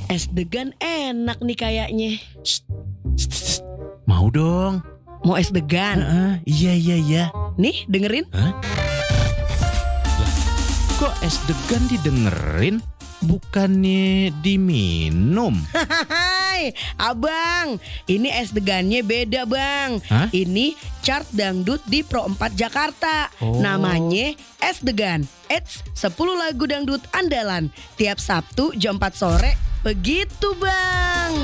Es degan enak nih kayaknya. Shh, shh, shh. Mau dong. Mau es degan? Iya. Nih dengerin. Hah? Lah, kok es degan didengerin? Bukannya diminum? Hai, abang, ini es degannya beda bang. Hah? Ini chart dangdut di Pro 4 Jakarta. Oh. Namanya es degan. Eits, 10 lagu dangdut andalan. Tiap Sabtu jam 4 sore. Begitu bang.